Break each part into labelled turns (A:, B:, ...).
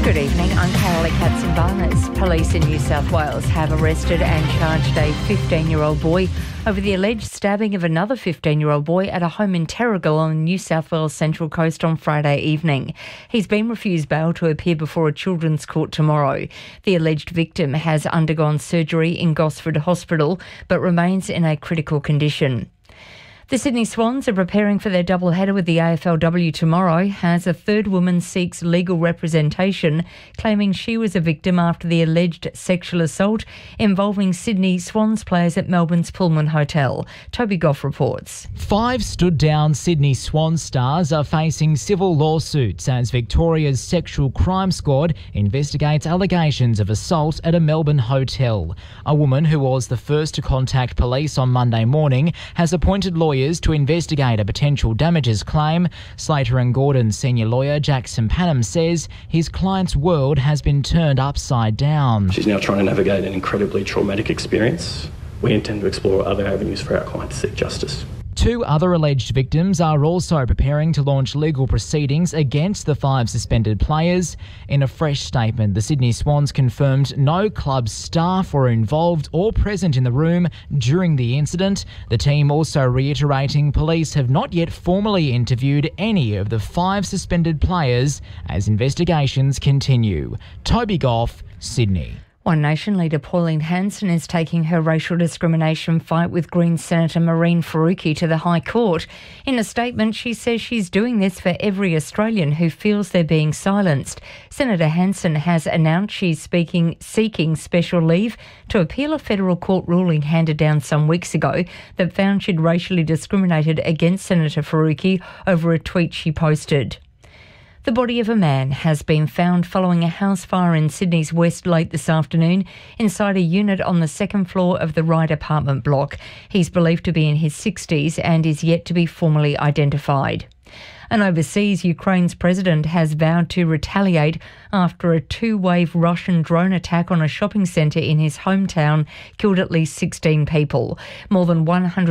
A: Good evening, I'm Carolee Katzenbarnes. Police in New South Wales have arrested and charged a 15-year-old boy over the alleged stabbing of another 15-year-old boy at a home in Terrigal on the New South Wales Central Coast on Friday evening. He's been refused bail to appear before a children's court tomorrow. The alleged victim has undergone surgery in Gosford Hospital but remains in a critical condition. The Sydney Swans are preparing for their doubleheader with the AFLW tomorrow as a third woman seeks legal representation, claiming she was a victim after the alleged sexual assault involving Sydney Swans players at Melbourne's Pullman Hotel. Toby Goff reports.
B: 5 stood-down Sydney Swans stars are facing civil lawsuits as Victoria's Sexual Crime Squad investigates allegations of assault at a Melbourne hotel. A woman who was the first to contact police on Monday morning has appointed lawyers to investigate a potential damages claim. Slater & Gordon's senior lawyer Jackson Panham says his client's world has been turned upside down.
C: She's now trying to navigate an incredibly traumatic experience. We intend to explore other avenues for our client to seek justice.
B: 2 other alleged victims are also preparing to launch legal proceedings against the 5 suspended players. In a fresh statement, the Sydney Swans confirmed no club staff were involved or present in the room during the incident. The team also reiterating police have not yet formally interviewed any of the 5 suspended players as investigations continue. Toby Goff, Sydney.
A: One Nation leader Pauline Hanson is taking her racial discrimination fight with Greens Senator Mehreen Faruqi to the High Court. In a statement, she says she's doing this for every Australian who feels they're being silenced. Senator Hanson has announced she's seeking special leave to appeal a federal court ruling handed down some weeks ago that found she'd racially discriminated against Senator Faruqi over a tweet she posted. The body of a man has been found following a house fire in Sydney's West late this afternoon inside a unit on the second floor of the Ryde apartment block. He's believed to be in his 60s and is yet to be formally identified. And overseas, Ukraine's president has vowed to retaliate after a 2-wave Russian drone attack on a shopping centre in his hometown killed at least 16 people. More than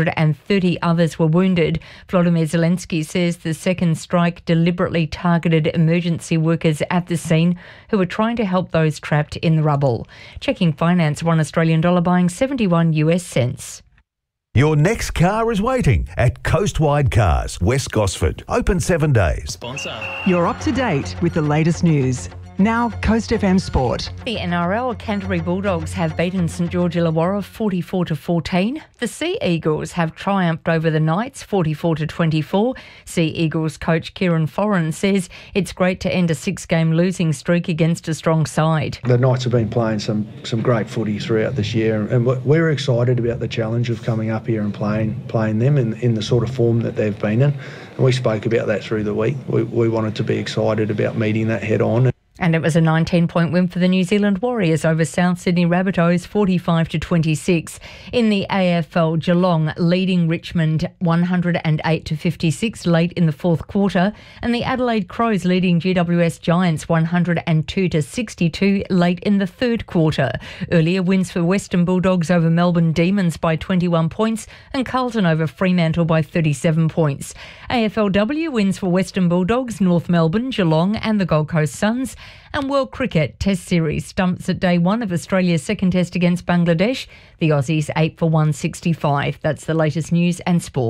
A: 130 others were wounded. Volodymyr Zelensky says the second strike deliberately targeted emergency workers at the scene who were trying to help those trapped in the rubble. Checking finance, $1 Australian buying 71 US cents.
D: Your next car is waiting at Coastwide Cars, West Gosford. Open 7 days.
E: You're up to date with the latest news. Now, Coast FM Sport.
A: The NRL Canterbury Bulldogs have beaten St George Illawarra 44-14. The Sea Eagles have triumphed over the Knights 44-24. Sea Eagles coach Kieran Foran says it's great to end a 6-game losing streak against a strong side.
F: The Knights have been playing some great footy throughout this year, and we're excited about the challenge of coming up here and playing them in the sort of form that they've been in. And we spoke about that through the week. We wanted to be excited about meeting that head on.
A: And it was a 19-point win for the New Zealand Warriors over South Sydney Rabbitohs 45-26. In the AFL, Geelong leading Richmond 108-56 late in the fourth quarter, and the Adelaide Crows leading GWS Giants 102-62 late in the third quarter. Earlier wins for Western Bulldogs over Melbourne Demons by 21 points and Carlton over Fremantle by 37 points. AFLW wins for Western Bulldogs, North Melbourne, Geelong and the Gold Coast Suns. And World Cricket Test Series stumps at day 1 of Australia's second test against Bangladesh. The Aussies 8 for 165. That's the latest news and sport.